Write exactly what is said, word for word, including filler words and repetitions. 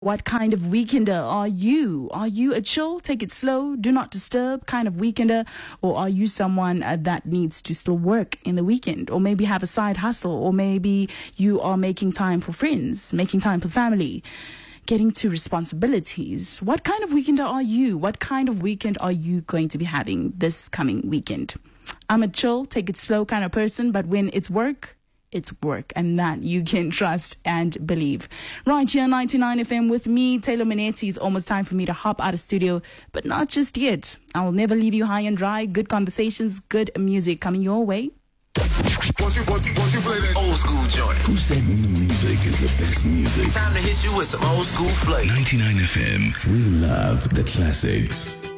What kind of weekender are you? Are you a chill, take it slow, do not disturb kind of weekender? Or are you someone uh, that needs to still work in the weekend? Or maybe have a side hustle? Or maybe you are making time for friends, making time for family, getting to responsibilities? What kind of weekender are you? What kind of weekend are you going to be having this coming weekend? I'm a chill, take it slow kind of person, but when it's work, it's work, and that you can trust and believe. Right here, ninety-nine F M with me, Taylor Minetti. It's almost time for me to hop out of studio, but not just yet. I will never leave you high and dry. Good conversations, good music coming your way. Won't you, won't, won't you play that old school joint? Who said new music is the best music? Time to hit you with some old school flavor. ninety-nine F M. We love the classics.